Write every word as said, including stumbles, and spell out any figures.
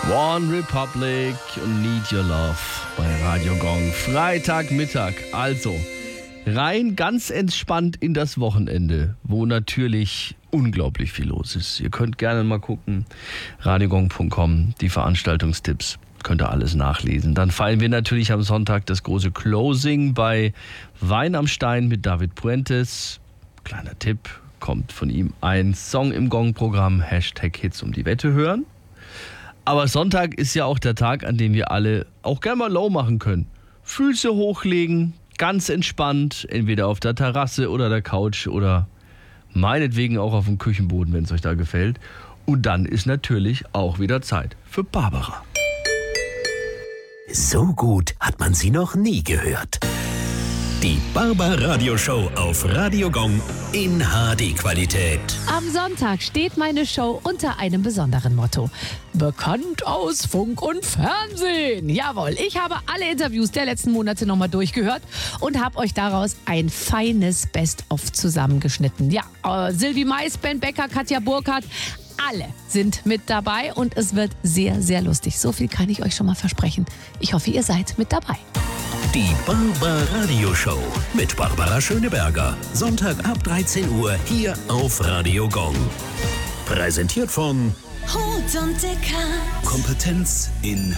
One Republic und Need Your Love bei Radio Gong. Freitagmittag, also rein ganz entspannt in das Wochenende, wo natürlich unglaublich viel los ist. Ihr könnt gerne mal gucken, radiogong punkt com, die Veranstaltungstipps, könnt ihr alles nachlesen. Dann feiern wir natürlich am Sonntag das große Closing bei Wein am Stein mit David Puentes. Kleiner Tipp, kommt von ihm ein Song im Gong-Programm, Hashtag Hits um die Wette hören. Aber Sonntag ist ja auch der Tag, an dem wir alle auch gerne mal low machen können. Füße hochlegen, ganz entspannt, entweder auf der Terrasse oder der Couch oder meinetwegen auch auf dem Küchenboden, wenn es euch da gefällt. Und dann ist natürlich auch wieder Zeit für Barbara. So gut hat man sie noch nie gehört. Die Barbara-Radio-Show auf Radio Gong in H D-Qualität. Am Sonntag steht meine Show unter einem besonderen Motto. Bekannt aus Funk und Fernsehen. Jawohl, ich habe alle Interviews der letzten Monate nochmal durchgehört und habe euch daraus ein feines Best-of zusammengeschnitten. Ja, äh, Sylvie Mais, Ben Becker, Katja Burkhardt, alle sind mit dabei und es wird sehr, sehr lustig. So viel kann ich euch schon mal versprechen. Ich hoffe, ihr seid mit dabei. Die Barbara-Radio-Show mit Barbara Schöneberger. Sonntag ab dreizehn Uhr hier auf Radio Gong. Präsentiert von Hut und Dicker. Kompetenz in